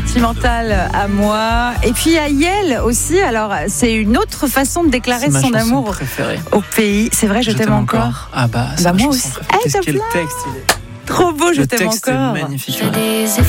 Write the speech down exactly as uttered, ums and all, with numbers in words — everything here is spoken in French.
sentimentale à moi. Et puis à Yael aussi. Alors, c'est une autre façon de déclarer c'est ma son amour préférée. au pays. C'est vrai, je, je t'aime, t'aime encore. encore. Ah bah, bah moi aussi. Hey, Qu'est-ce que le texte, il est trop beau, je le t'aime texte encore. Est magnifique. Ouais.